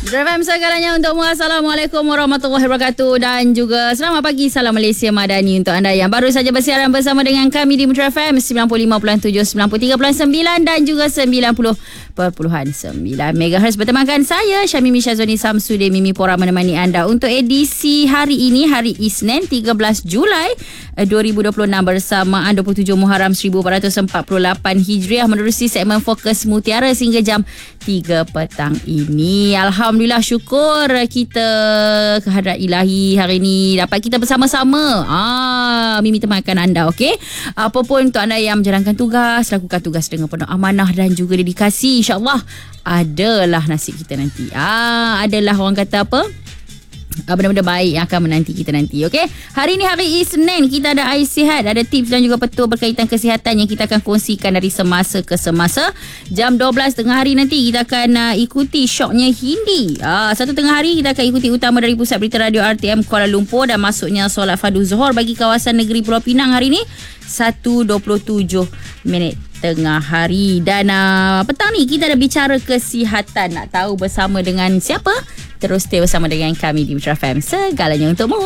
FM segalanya untukmu. Assalamualaikum warahmatullahi wabarakatuh. Dan juga selamat pagi, salam Malaysia Madani untuk anda yang baru saja bersiaran bersama dengan kami di Metro FM 95.7, 93.9 dan juga 90.9 MHz. Bertemankan saya Syamimi Syazwani Samsudin, Mimi Pora menemani anda untuk edisi hari ini, hari Isnin 13 Julai 2026 bersamaan 27 Muharram 1448 Hijriah, menerusi segmen Fokus Mutiara sehingga jam 3 petang ini. Alhamdulillah, syukur kita kehadrat ilahi hari ini dapat kita bersama-sama. Mimi temankan anda, okey? Apapun untuk anda yang menjalankan tugas, lakukan tugas dengan penuh amanah dan juga dedikasi. InsyaAllah adalah nasib kita nanti. Adalah orang kata apa? Benda-benda baik yang akan menanti kita nanti. Okey, hari ini hari Isnin, kita ada Ais Sihat, ada tips dan juga petua berkaitan kesihatan yang kita akan kongsikan dari semasa ke semasa. Jam 12 tengah hari nanti kita akan ikuti syoknya Hindi. 1 tengah hari kita akan ikuti utama dari Pusat Berita Radio RTM Kuala Lumpur dan masuknya solat fardu Zuhur bagi kawasan negeri Pulau Pinang hari ini 1.27 minit tengah hari. Dan petang ni kita ada bicara kesihatan. Nak tahu bersama dengan siapa? Terus stay bersama dengan kami di Metro FM. Segalanya untukmu.